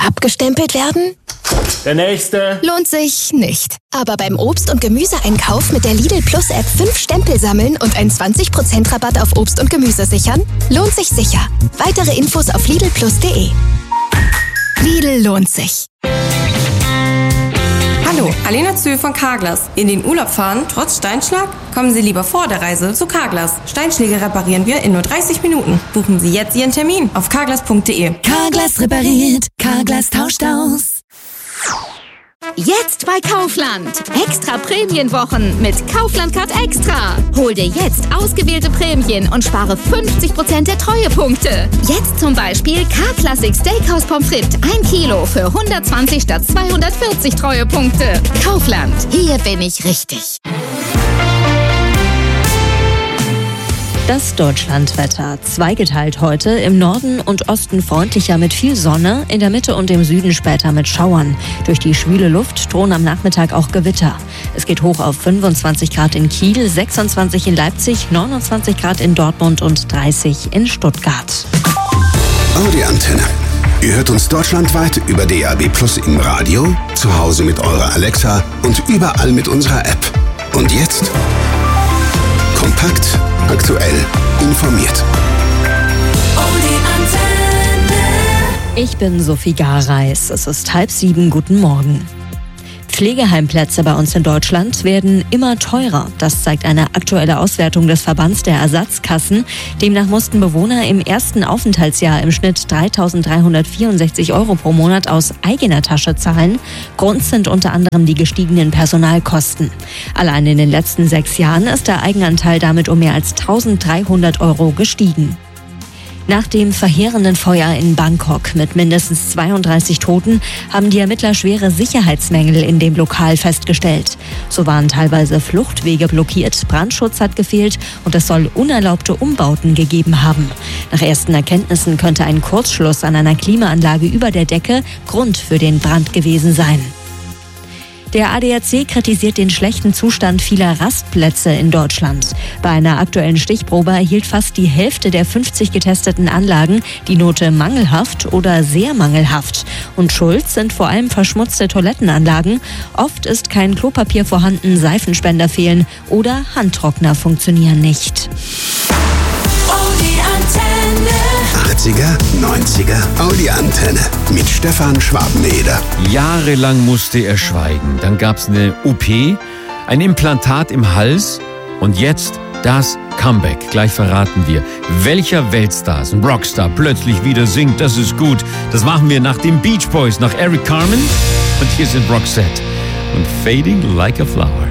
Abgestempelt werden? Der nächste. Lohnt sich nicht. Aber beim Obst- und Gemüseeinkauf mit der Lidl Plus App 5 Stempel sammeln und einen 20% Rabatt auf Obst und Gemüse sichern? Lohnt sich sicher. Weitere Infos auf lidlplus.de. Lidl lohnt sich. Hallo, Alena Zühl von Carglass. In den Urlaub fahren, trotz Steinschlag? Kommen Sie lieber vor der Reise zu Carglass. Steinschläge reparieren wir in nur 30 Minuten. Buchen Sie jetzt Ihren Termin auf carglass.de. Carglass repariert, Carglass tauscht aus. Jetzt bei Kaufland. Extra Prämienwochen mit Kaufland Card Extra. Hol dir jetzt ausgewählte Prämien und spare 50% der Treuepunkte. Jetzt zum Beispiel K-Classic Steakhouse Pommes frites 1 Kilo für 120 statt 240 Treuepunkte. Kaufland. Hier bin ich richtig. Das Deutschlandwetter. Zweigeteilt heute, im Norden und Osten freundlicher mit viel Sonne, in der Mitte und im Süden später mit Schauern. Durch die schwüle Luft drohen am Nachmittag auch Gewitter. Es geht hoch auf 25 Grad in Kiel, 26 in Leipzig, 29 Grad in Dortmund und 30 in Stuttgart. Audi Antenne. Ihr hört uns deutschlandweit über DAB+ im Radio, zu Hause mit eurer Alexa und überall mit unserer App. Und jetzt kompakt, aktuell, informiert. Ich bin Sophie Gareis. Es ist 6:30. Guten Morgen. Pflegeheimplätze bei uns in Deutschland werden immer teurer. Das zeigt eine aktuelle Auswertung des Verbands der Ersatzkassen. Demnach mussten Bewohner im ersten Aufenthaltsjahr im Schnitt 3.364 € pro Monat aus eigener Tasche zahlen. Grund sind unter anderem die gestiegenen Personalkosten. Allein in den letzten 6 Jahren ist der Eigenanteil damit um mehr als 1.300 € gestiegen. Nach dem verheerenden Feuer in Bangkok mit mindestens 32 Toten haben die Ermittler schwere Sicherheitsmängel in dem Lokal festgestellt. So waren teilweise Fluchtwege blockiert, Brandschutz hat gefehlt und es soll unerlaubte Umbauten gegeben haben. Nach ersten Erkenntnissen könnte ein Kurzschluss an einer Klimaanlage über der Decke Grund für den Brand gewesen sein. Der ADAC kritisiert den schlechten Zustand vieler Rastplätze in Deutschland. Bei einer aktuellen Stichprobe erhielt fast die Hälfte der 50 getesteten Anlagen die Note mangelhaft oder sehr mangelhaft. Und schuld sind vor allem verschmutzte Toilettenanlagen. Oft ist kein Klopapier vorhanden, Seifenspender fehlen oder Handtrockner funktionieren nicht. 80er, 90er, Audi Antenne mit Stefan Schwabeneder. Jahrelang musste er schweigen. Dann gab's eine OP, ein Implantat im Hals und jetzt das Comeback. Gleich verraten wir, welcher Weltstar, ein Rockstar, plötzlich wieder singt. Das ist gut. Das machen wir nach den Beach Boys, nach Eric Carmen. Und hier sind Roxette und Fading Like a Flower.